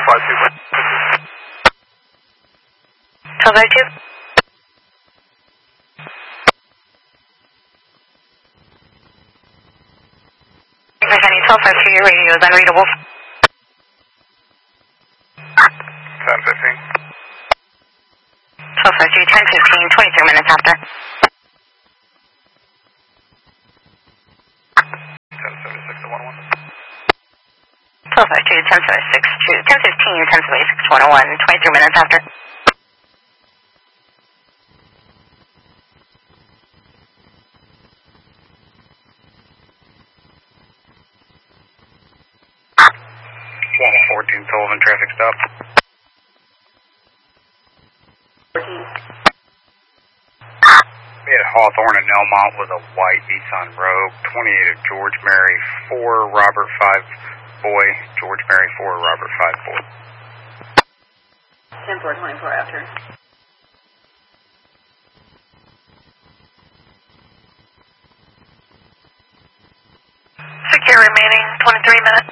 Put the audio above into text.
1202. Any 1252, your radio is unreadable. 1015. 1252, 1015, 23 minutes after. 1076 to 101. 1252, 1076 to 1015, 1076 to 101, 23 minutes after. Channel 14 Sullivan traffic stop. 14. We had Hawthorne and Elmont with a white Nissan Rogue, 28 of George Mary 4, Robert 5 boy, George Mary 4, Robert 5 boy. 10-4, 24 after. Secure remaining 23 minutes.